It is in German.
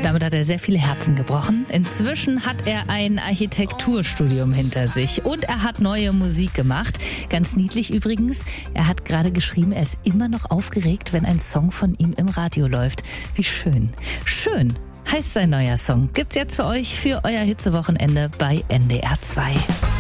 Damit hat er sehr viele Herzen gebrochen. Inzwischen hat er ein Architekturstudium hinter sich und er hat neue Musik gemacht. Ganz niedlich übrigens. Er hat gerade geschrieben, er ist immer noch aufgeregt, wenn ein Song von ihm im Radio läuft. Wie schön. Schön heißt sein neuer Song. Gibt's jetzt für euch für euer Hitzewochenende bei NDR 2.